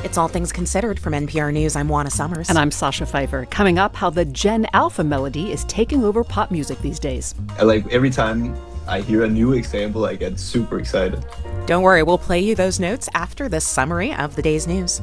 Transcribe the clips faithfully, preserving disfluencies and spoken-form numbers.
It's All Things Considered from N P R News. I'm Juana Summers. And I'm Sasha Pfeiffer. Coming up, how the Gen Alpha melody is taking over pop music these days. Like every time I hear a new example, I get super excited. Don't worry, we'll play you those notes after this summary of the day's news.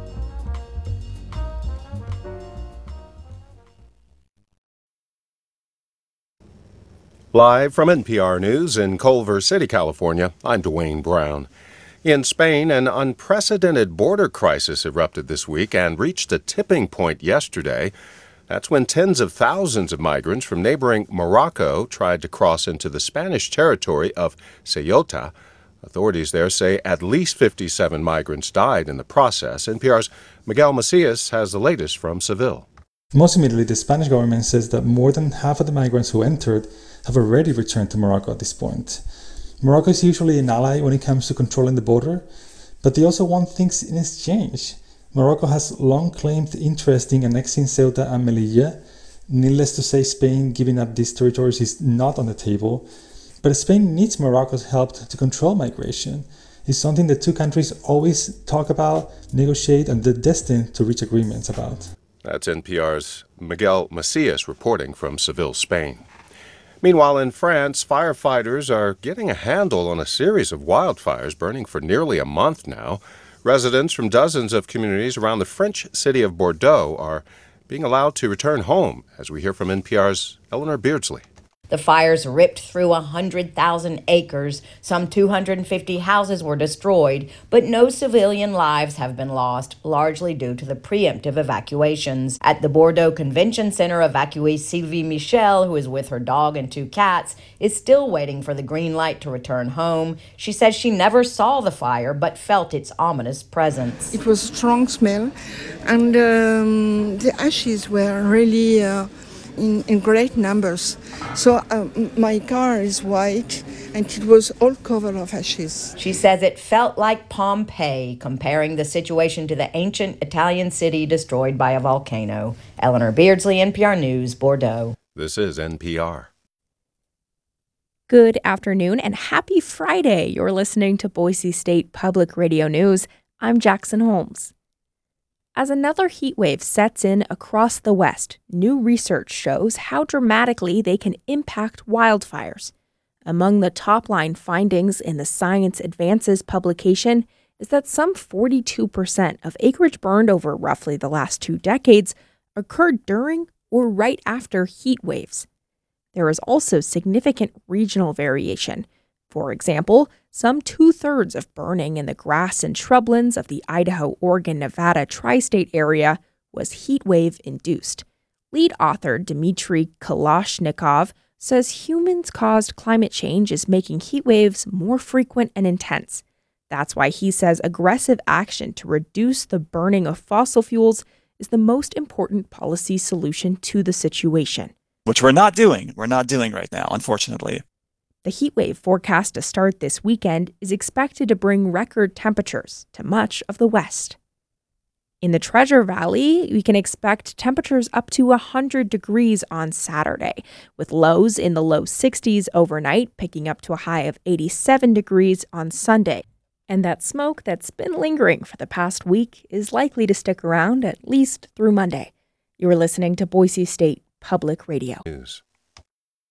Live from N P R News in Culver City, California, I'm Dwayne Brown. In Spain, an unprecedented border crisis erupted this week and reached a tipping point yesterday. That's when tens of thousands of migrants from neighboring Morocco tried to cross into the Spanish territory of Ceuta. Authorities there say at least fifty-seven migrants died in the process. N P R's Miguel Macias has the latest from Seville. Most immediately, the Spanish government says that more than half of the migrants who entered have already returned to Morocco at this point. Morocco is usually an ally when it comes to controlling the border, but they also want things in exchange. Morocco has long claimed interest in annexing Ceuta and Melilla. Needless to say, Spain giving up these territories is not on the table, but Spain needs Morocco's help to control migration. It's something the two countries always talk about, negotiate, and they're destined to reach agreements about. That's N P R's Miguel Macias reporting from Seville, Spain. Meanwhile, in France, firefighters are getting a handle on a series of wildfires burning for nearly a month now. Residents from dozens of communities around the French city of Bordeaux are being allowed to return home, as we hear from N P R's Eleanor Beardsley. The fires ripped through one hundred thousand acres. Some two hundred fifty houses were destroyed, but no civilian lives have been lost, largely due to the preemptive evacuations. At the Bordeaux Convention Center, evacuee Sylvie Michel, who is with her dog and two cats, is still waiting for the green light to return home. She says she never saw the fire, but felt its ominous presence. It was a strong smell, and um, the ashes were really uh, In, in great numbers. So um, my car is white and it was all covered of ashes. She says it felt like Pompeii, comparing the situation to the ancient Italian city destroyed by a volcano. Eleanor Beardsley, N P R News, Bordeaux. This is N P R. Good afternoon and happy Friday. You're listening to Boise State Public Radio News. I'm Jackson Holmes. As another heat wave sets in across the West, new research shows how dramatically they can impact wildfires. Among the top-line findings in the Science Advances publication is that some forty-two percent of acreage burned over roughly the last two decades occurred during or right after heat waves. There is also significant regional variation. For example, some two-thirds of burning in the grass and shrublands of the Idaho, Oregon, Nevada tri-state area was heat wave-induced. Lead author Dmitry Kalashnikov says humans-caused climate change is making heat waves more frequent and intense. That's why he says aggressive action to reduce the burning of fossil fuels is the most important policy solution to the situation. Which we're not doing. We're not doing right now, unfortunately. The heat wave forecast to start this weekend is expected to bring record temperatures to much of the West. In the Treasure Valley, we can expect temperatures up to one hundred degrees on Saturday, with lows in the low sixties overnight, picking up to a high of eighty-seven degrees on Sunday. And that smoke that's been lingering for the past week is likely to stick around at least through Monday. You're listening to Boise State Public Radio. News.